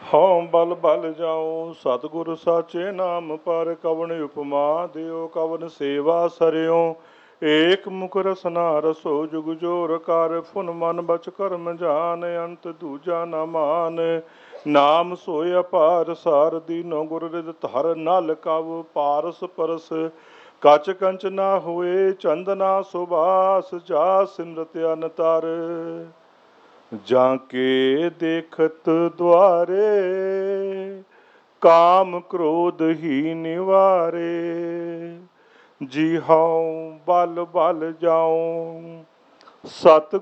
ਹਉ ਬਲ ਬਲ ਜਾਉ ਸਤਿਗੁਰ ਸਾਚੇ ਨਾਮ ਪਰ ਕਵਣ ਉਪਮਾ ਦਿਓ ਕਵਣ ਸੇਵਾ ਸਰਿਓ ਏਕ ਮੁਖ ਰਸਨਾ ਰਸੋ ਜੁਗ ਜੋਰ ਕਰ ਫੁਨ ਮਨ ਬਚ ਕਰਮ ਜਾਨ ਅੰਤ ਦੂਜਾ ਨਾ ਮਾਨ ਨਾਮ ਸੋਇ ਅਪਾਰ ਸਾਰ ਦੀਨੋ ਗੁਰ ਰਿਦ ਧਰ ਨਲ ਕਵ ਪਾਰਸ ਪਰਸ ਕਚ ਕੰਚ ਨਾ ਹੋਏ ਚੰਦਨਾ ਸੁਬਾਸ ਜਾ ਸਿਮਰਤ ਅਨਤਰ ਜਾਂ ਕੇ ਦੇਖਤ ਦੁਆਰੇ ਕਾਮ ਕ੍ਰੋਧ ਹੀ ਨਿਵਾਰੇ ਜੀ ਹਉ ਬਲ ਬਲ ਜਾਉ ਸਤ